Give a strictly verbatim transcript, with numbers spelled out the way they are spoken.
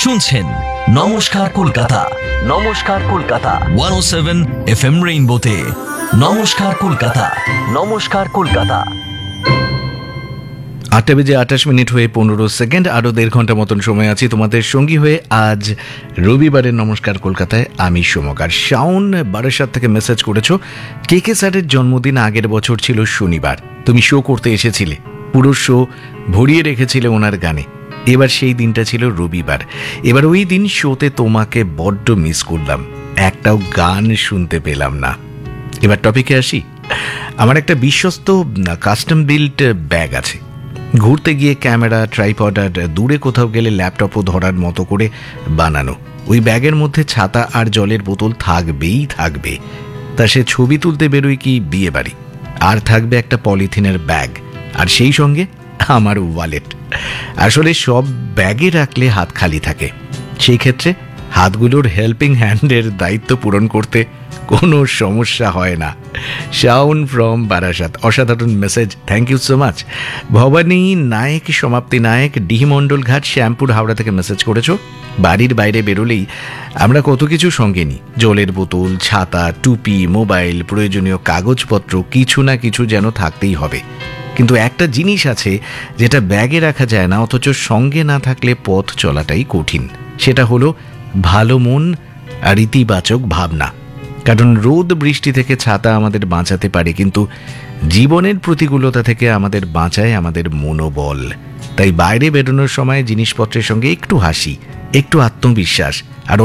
শুনছেন নমস্কার কলকাতা, নমস্কার কলকাতা একশো সাত এফ এম রেইনবোতে। নমস্কার কলকাতা, নমস্কার কলকাতা। আটটা বেজে আঠাশ মিনিট হয়ে পনেরো সেকেন্ড, আরও দেড় ঘন্টা মতন সময় আছে তোমাদের সঙ্গী হয়ে আজ রবিবারের নমস্কার কলকাতায় আমি সোমকার। শাওন বারাসাত থেকে মেসেজ করেছো, কে কে স্যারের জন্মদিন আগের বছর ছিল শনিবার, তুমি শো করতে এসেছিলে, পুরো শো ভরিয়ে রেখেছিলে ওনার গানে। এবার সেই দিনটা ছিল রবিবার, এবার ওই দিন শোতে তোমাকে বড্ড মিস করলাম, একটাও গান শুনতে পেলাম না। এবার টপিকে আসি। আমার একটা বিশ্বস্ত কাস্টম বিল্ট ব্যাগ আছে, ঘুরতে গিয়ে ক্যামেরা, ট্রাইপড আর দূরে কোথাও গেলে ল্যাপটপও ধরার মতো করে বানানো। ওই ব্যাগের মধ্যে ছাতা আর জলের বোতল থাকবেই থাকবে, তা সে ছবি তুলতে বেরোয় কি বিয়ে বাড়ি। আর থাকবে একটা পলিথিনের ব্যাগ, আর সেই সঙ্গে আমার ওয়ালেট। আসলে সব ব্যাগে রাখলে হাত খালি থাকে, সেই ক্ষেত্রে হাতগুলোর হেল্পিং হ্যান্ডের দায়িত্ব পূরণ করতে কোনো সমস্যা হয় না। শাওন ফ্রম বারাসাত, অসাধারণ message, thank you so much. Bhabani নায়ক, সমাপ্তি নায়ক, ডিহিমণ্ডল ঘাট, শ্যামপুর, হাওড়া থেকে মেসেজ করেছো, বাড়ির বাইরে বেরোলেই আমরা কত কিছু সঙ্গে নিই, জলের বোতল, ছাতা, টুপি, মোবাইল, প্রয়োজনীয় কাগজপত্র, কিছু না কিছু যেন থাকতেই হবে। কিন্তু একটা জিনিস আছে যেটা ব্যাগে রাখা যায় না, অথচ সঙ্গে না থাকলে পথ চলাটাই কঠিন, সেটা হলো ভালো মন আর ইতিবাচক ভাবনা। কারণ রোদ বৃষ্টি থেকে ছাতা আমাদের বাঁচাতে পারে, কিন্তু জীবনের প্রতিকূলতা থেকে আমাদের বাঁচায় আমাদের মনোবল। তাই বাইরে বেরোনোর সময় জিনিসপত্রের সঙ্গে একটু হাসি, একটু আত্মবিশ্বাস আর